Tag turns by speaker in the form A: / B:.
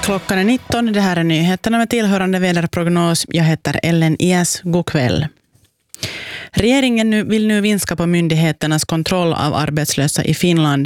A: Klockan är 19, det här är nyheterna med tillhörande väderprognos. Jag heter Ellen Ias, god kväll. Regeringen vill nu minska på myndigheternas kontroll av arbetslösa i Finland